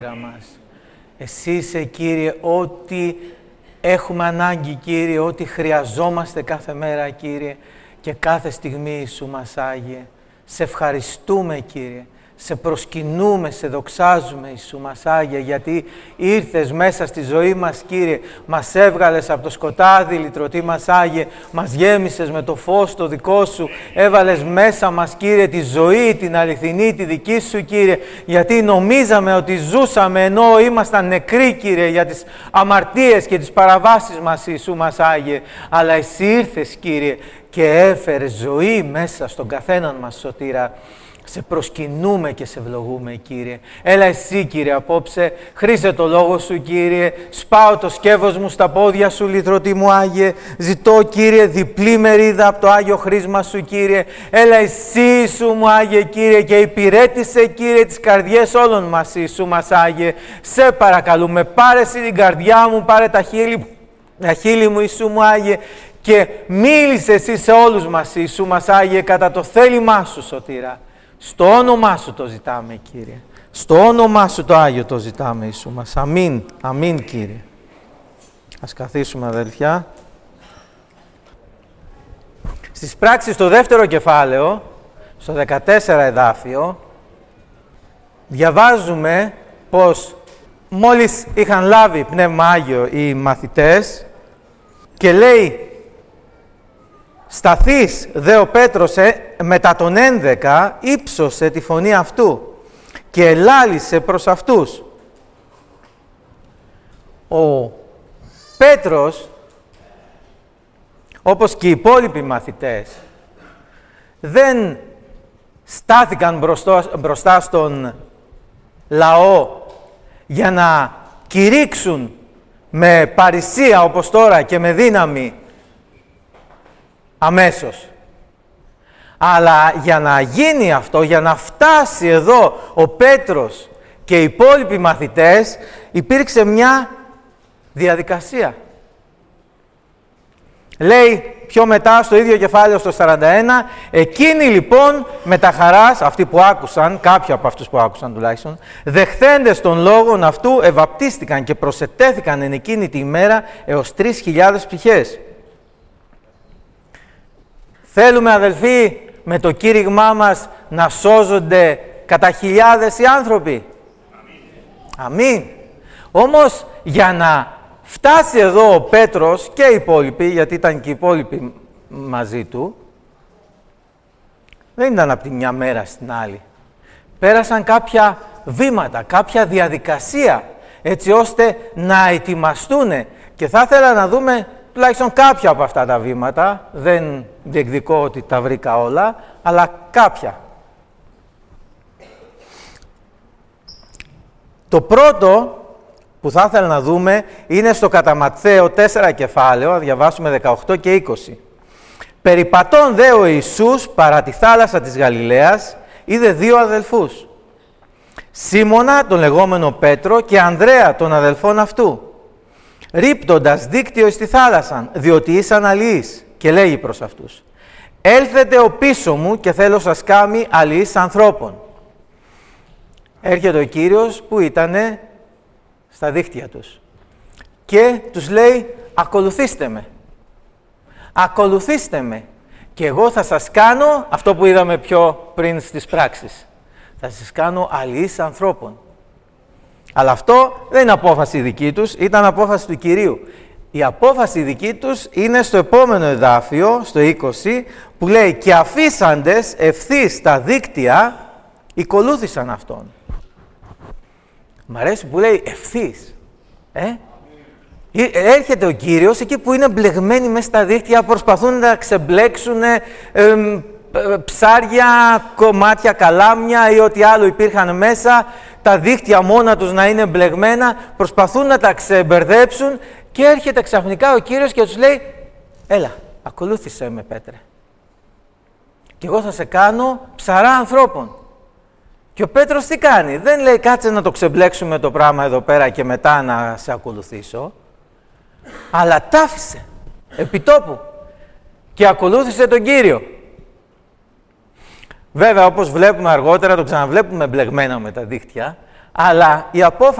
μας. Εσύ είσαι, Κύριε, ό,τι έχουμε ανάγκη, Κύριε, ό,τι χρειαζόμαστε κάθε μέρα, Κύριε, και κάθε στιγμή Σου μας Άγιε. Σε ευχαριστούμε, Κύριε. Σε προσκυνούμε, σε δοξάζουμε, Ιησού μας Άγιε, γιατί ήρθες μέσα στη ζωή μας, Κύριε, μας έβγαλες από το σκοτάδι, λυτρωτή μας Άγιε, μας γέμισες με το φως το δικό Σου, έβαλες μέσα μας, Κύριε, τη ζωή, την αληθινή, τη δική Σου, Κύριε, γιατί νομίζαμε ότι ζούσαμε ενώ ήμασταν νεκροί, Κύριε, για τις αμαρτίες και τις παραβάσεις μας, Ιησού μας Άγιε, αλλά Εσύ ήρθες, Κύριε, και έφερες ζωή μέσα στον καθέναν μας, Σωτήρα. Σε προσκυνούμε και σε ευλογούμε, Κύριε. Έλα Εσύ, Κύριε, απόψε, χρήσε το λόγο Σου, Κύριε. Σπάω το σκεύος μου στα πόδια Σου, λυτρωτή μου Άγιε. Ζητώ, Κύριε, διπλή μερίδα από το Άγιο χρήσμα Σου, Κύριε. Έλα Εσύ, Ιησού μου Άγιε, Κύριε, και υπηρέτησε, Κύριε, τις καρδιές όλων μας, Ιησού μας Άγιε. Σε παρακαλούμε, πάρε Εσύ την καρδιά μου, πάρε τα χείλη μου, Ιησού μου Άγιε, και μίλησε Εσύ σε όλους μας, Ιησού μας Άγιε, κατά το θέλημά Σου, Σωτήρα. Στο όνομά Σου το ζητάμε, Κύριε. Στο όνομά Σου το Άγιο το ζητάμε, Ιησού μας. Αμήν. Αμήν, Κύριε. Ας καθίσουμε, αδελφιά. Στις πράξεις στο δεύτερο κεφάλαιο, στο 14 εδάφιο, διαβάζουμε πως μόλις είχαν λάβει Πνεύμα Άγιο οι μαθητές και λέει «Σταθείς δε ο Πέτρος μετά τον 11 ύψωσε τη φωνή αυτού και ελάλησε προς αυτούς». Ο Πέτρος, όπως και οι υπόλοιποι μαθητές, δεν στάθηκαν μπροστά στον λαό για να κηρύξουν με παρησία όπως τώρα και με δύναμη αμέσως. Αλλά για να γίνει αυτό, για να φτάσει εδώ ο Πέτρος και οι υπόλοιποι μαθητές, υπήρξε μια διαδικασία. Λέει πιο μετά στο ίδιο κεφάλαιο στο 41, εκείνοι λοιπόν με τα χαράς, αυτοί που άκουσαν, κάποιοι από αυτούς που άκουσαν τουλάχιστον, δεχθέντες των λόγων αυτού, ευαπτίστηκαν και προσετέθηκαν εν εκείνη τη ημέρα έως 3.000 ψυχές. Θέλουμε, αδελφοί, με το κήρυγμά μας να σώζονται κατά χιλιάδες οι άνθρωποι. Αμήν. Όμως, για να φτάσει εδώ ο Πέτρος και οι υπόλοιποι, γιατί ήταν και οι υπόλοιποι μαζί του, δεν ήταν από τη μια μέρα στην άλλη. Πέρασαν κάποια βήματα, κάποια διαδικασία, έτσι ώστε να ετοιμαστούν. Και θα ήθελα να δούμε τουλάχιστον κάποια από αυτά τα βήματα. Δεν διεκδικώ ότι τα βρήκα όλα, αλλά κάποια. Το πρώτο που θα ήθελα να δούμε είναι στο κατά Ματθαίο 4 κεφάλαιο, διαβάσουμε 18 και 20. Περιπατών δε ο Ιησούς παρά τη θάλασσα της Γαλιλαίας, είδε δύο αδελφούς. Σίμωνα τον λεγόμενο Πέτρο και Ανδρέα τον αδελφόν αυτού. Ρίπτοντας δίκτυο στη θάλασσα, διότι ήσαν αλληλείς, και λέγει προς αυτούς: «Έλθετε ο πίσω μου και θέλω σας κάμει αλληλείς ανθρώπων». Έρχεται ο Κύριος που ήτανε στα δίκτυα τους και τους λέει: «Ακολουθήστε με. Ακολουθήστε με και εγώ θα σας κάνω αυτό που είδαμε πιο πριν στις πράξεις. Θα σας κάνω αλληλείς ανθρώπων». Αλλά αυτό δεν είναι απόφαση δική τους, ήταν απόφαση του Κυρίου. Η απόφαση δική τους είναι στο επόμενο εδάφιο, στο 20, που λέει «Και αφήσαντες ευθύς τα δίκτυα, ακολούθησαν Αυτόν». Μ' αρέσει που λέει ευθύς. Έρχεται ο Κύριος εκεί που είναι μπλεγμένοι μέσα στα δίκτυα, προσπαθούν να ξεμπλέξουν ψάρια, κομμάτια, καλάμια ή ό,τι άλλο υπήρχαν μέσα, τα δίκτυα μόνα τους να είναι μπλεγμένα, προσπαθούν να τα ξεμπερδέψουν και έρχεται ξαφνικά ο Κύριος και τους λέει «Έλα, ακολούθησέ με, Πέτρε. Και εγώ θα σε κάνω ψαρά ανθρώπων». Και ο Πέτρος τι κάνει? Δεν λέει «Κάτσε να το ξεμπλέξουμε το πράγμα εδώ πέρα και μετά να σε ακολουθήσω», αλλά τ' άφησε επί τόπου και ακολούθησε τον Κύριο. Βέβαια, όπως βλέπουμε αργότερα, το ξαναβλέπουμε μπλεγμένα με τα δίχτυα, Αλλά η απόφαση